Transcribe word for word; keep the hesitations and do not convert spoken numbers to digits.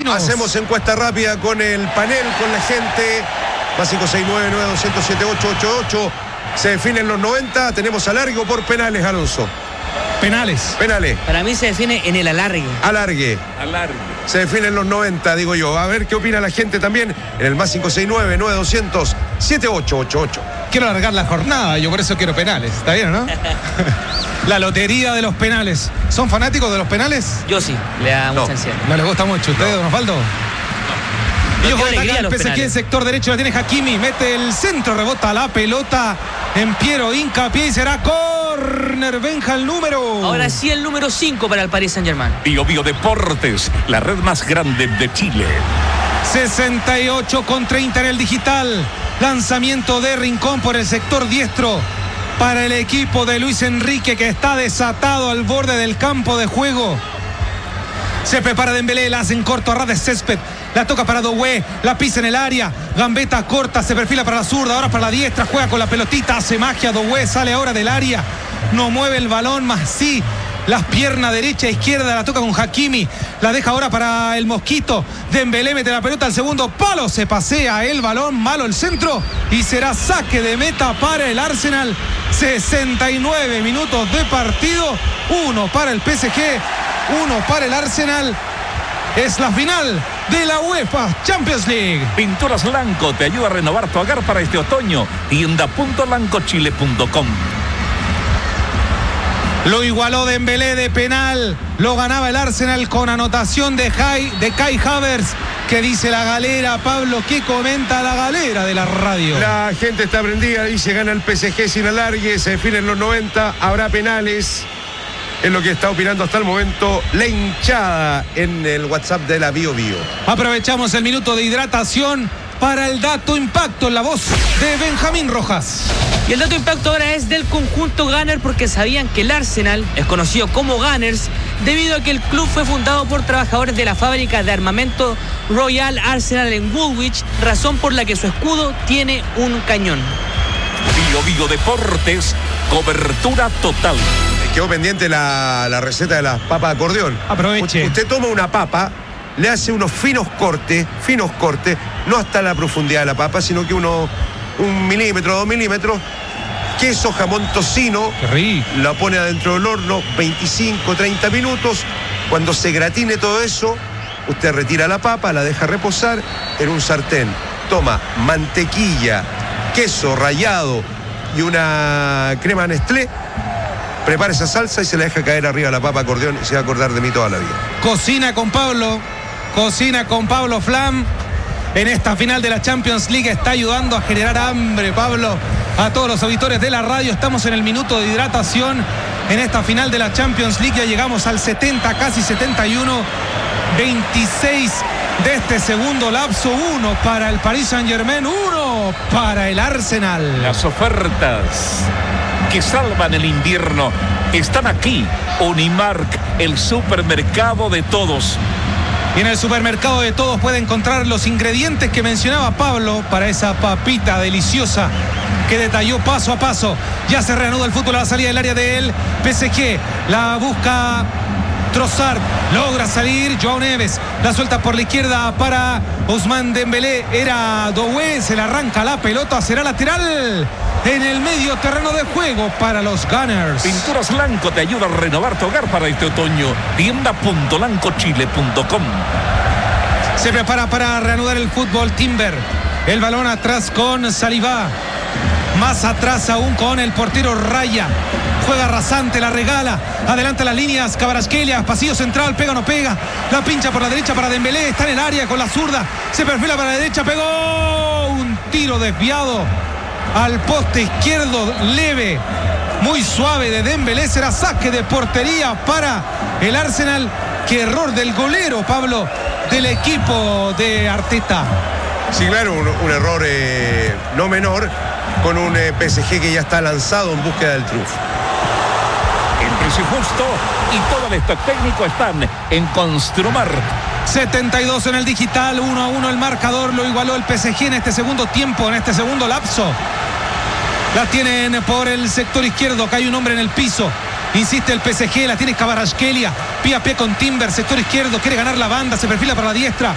argentinos. Hacemos encuesta rápida con el panel, con la gente. Más cinco seis nueve nueve dos cero siete ocho ocho ocho. Se definen los noventa. Tenemos alargue por penales, Alonso. Penales. Penales. Para mí se define en el alargue. Alargue. Alargue. Se definen los noventa, digo yo. A ver qué opina la gente también en el más cinco seis nueve nueve dos cero cero siete ocho ocho ocho. Quiero alargar la jornada, yo por eso quiero penales. ¿Está bien, no? La lotería de los penales. ¿Son fanáticos de los penales? Yo sí, le da No. mucha ansiedad. ¿No les gusta mucho? ¿Ustedes, don Osvaldo? No, Y ojo, qué alegría ataca el los P S G en penales. sector derecho, la tiene Hakimi, mete el centro, rebota la pelota en Piero, hincapié y será córner. Benja el número. Ahora sí el número cinco para el Paris Saint-Germain. Bio Bio Deportes, la red más grande de Chile. sesenta y ocho con treinta en el digital. Lanzamiento de Rincón por el sector diestro para el equipo de Luis Enrique, que está desatado al borde del campo de juego. Se prepara Dembélé, la hacen corto a ras de césped. La toca para Doué, la pisa en el área. Gambeta corta, se perfila para la zurda, ahora para la diestra, juega con la pelotita, hace magia. Doué sale ahora del área. No mueve el balón, más sí las piernas derecha e izquierda, la toca con Hakimi, la deja ahora para el Mosquito. Dembélé mete la pelota al segundo palo, se pasea el balón, malo el centro y será saque de meta para el Arsenal. sesenta y nueve minutos de partido, uno para el P S G, uno para el Arsenal. Es la final de la UEFA Champions League. Pinturas Lanco te ayuda a renovar tu hogar para este otoño. tienda punto lanco chile punto com. Lo igualó Dembélé de penal, lo ganaba el Arsenal con anotación de, Jai, de Kai Havertz. ¿Qué dice la galera, Pablo? ¿Qué comenta la galera de la radio? La gente está prendida, dice gana el P S G sin alargue, se definen los noventa, habrá penales. Es lo que está opinando hasta el momento la hinchada en el WhatsApp de la Bio Bio. Aprovechamos el minuto de hidratación para el dato impacto en la voz de Benjamín Rojas. Y el dato impacto ahora es del conjunto Gunner, porque sabían que el Arsenal es conocido como Gunners debido a que el club fue fundado por trabajadores de la fábrica de armamento Royal Arsenal en Woolwich, razón por la que su escudo tiene un cañón. Bio Bio Deportes, cobertura total. Quedó pendiente la, la receta de las papas de acordeón. Aproveche. U- Usted toma una papa, le hace unos finos cortes, finos cortes, no hasta la profundidad de la papa, sino que uno, un milímetro, dos milímetros, queso, jamón, tocino, Qué rico. la pone adentro del horno, veinticinco, treinta minutos. Cuando se gratine todo eso, usted retira la papa, la deja reposar en un sartén. Toma mantequilla, queso rallado y una crema Nestlé. Prepara esa salsa y se la deja caer arriba de la papa acordeón y se va a acordar de mí toda la vida. Cocina con Pablo, cocina con Pablo Flam. En esta final de la Champions League está ayudando a generar hambre, Pablo, a todos los auditores de la radio. Estamos en el minuto de hidratación en esta final de la Champions League. Ya llegamos al setenta, casi setenta y uno. veintiséis de este segundo lapso. Uno para el Paris Saint-Germain, uno para el Arsenal. Las ofertas que salvan el invierno están aquí. Unimark, el supermercado de todos. Y en el supermercado de todos puede encontrar los ingredientes que mencionaba Pablo para esa papita deliciosa que detalló paso a paso. Ya se reanuda el fútbol a la salida del área de él. P S G la busca Trossard, logra salir Joao Neves, la suelta por la izquierda para Ousmane Dembélé, era Doué, se le arranca la pelota, será lateral en el medio terreno de juego para los Gunners. Pinturas Lanco te ayuda a renovar tu hogar para este otoño. tienda punto lanco chile punto com. Se prepara para reanudar el fútbol Timber, el balón atrás con Saliba, más atrás aún con el portero Raya. Juega rasante, la regala, adelanta las líneas, Kvaratskhelia, pasillo central, pega o no pega, la pincha por la derecha para Dembélé, está en el área con la zurda, se perfila para la derecha, pegó un tiro desviado al poste izquierdo, leve, muy suave de Dembélé, será saque de portería para el Arsenal. Qué error del golero, Pablo, del equipo de Arteta. Sí, claro, un, un error eh, no menor con un eh, P S G que ya está lanzado en búsqueda del triunfo. El precio justo y todo el stock técnico están en Construmar. setenta y dos en el digital, uno a uno el marcador, lo igualó el P S G en este segundo tiempo, en este segundo lapso. La tienen por el sector izquierdo, acá hay un hombre en el piso. Insiste el P S G, la tiene Kvaratskhelia, pie a pie con Timber, sector izquierdo, quiere ganar la banda, se perfila para la diestra.